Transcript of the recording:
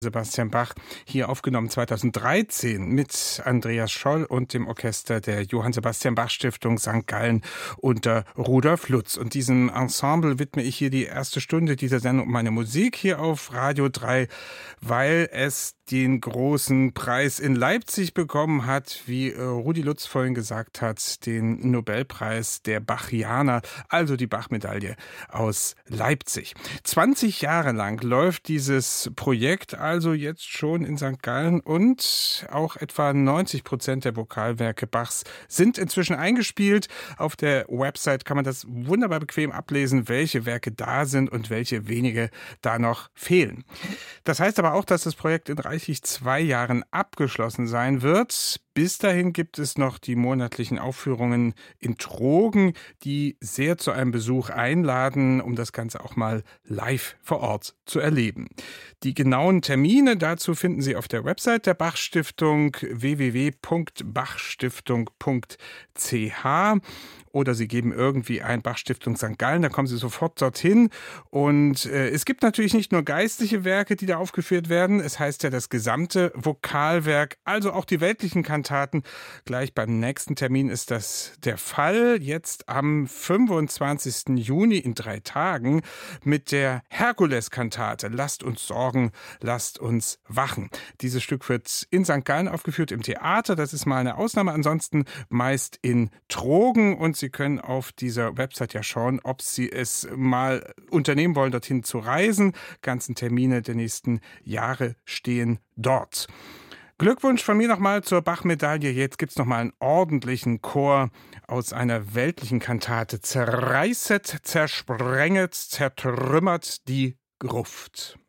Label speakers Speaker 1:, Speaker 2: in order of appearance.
Speaker 1: Sebastian Bach, hier aufgenommen 2013 mit Andreas Scholl und dem Orchester der Johann Sebastian Bach Stiftung St. Gallen unter Rudolf Lutz. Und diesem Ensemble widme ich hier die erste Stunde dieser Sendung um meine Musik hier auf Radio 3, weil es den großen Preis in Leipzig bekommen hat, wie Rudi Lutz vorhin gesagt hat, den Nobelpreis der Bachianer, also die Bach-Medaille aus Leipzig. 20 Jahre lang läuft dieses Projekt also jetzt schon in St. Gallen und auch etwa 90% der Vokalwerke Bachs sind inzwischen eingespielt. Auf der Website kann man das wunderbar bequem ablesen, welche Werke da sind und welche wenige da noch fehlen. Das heißt aber auch, dass das Projekt in reichlich 2 Jahren abgeschlossen sein wird. Bis dahin gibt es noch die monatlichen Aufführungen in Trogen, die sehr zu einem Besuch einladen, um das Ganze auch mal live vor Ort zu erleben. Die genauen Termine dazu finden Sie auf der Website der Bach-Stiftung www.bachstiftung.ch oder Sie geben irgendwie ein Bach-Stiftung St. Gallen, da kommen Sie sofort dorthin. Und es gibt natürlich nicht nur geistliche Werke, die da aufgeführt werden. Es heißt ja das gesamte Vokalwerk, also auch die weltlichen Kantaten. Gleich beim nächsten Termin ist das der Fall. Jetzt am 25. Juni in 3 Tagen mit der Herkules-Kantate. Lasst uns sorgen, lasst uns wachen. Dieses Stück wird in St. Gallen aufgeführt im Theater. Das ist mal eine Ausnahme. Ansonsten meist in Trogen. Und Sie können auf dieser Website ja schauen, ob Sie es mal unternehmen wollen, dorthin zu reisen. Ganzen Termine der nächsten Jahre stehen dort. Glückwunsch von mir nochmal zur Bach-Medaille. Jetzt gibt's nochmal einen ordentlichen Chor aus einer weltlichen Kantate. Zerreißet, zersprenget, zertrümmert die Gruft.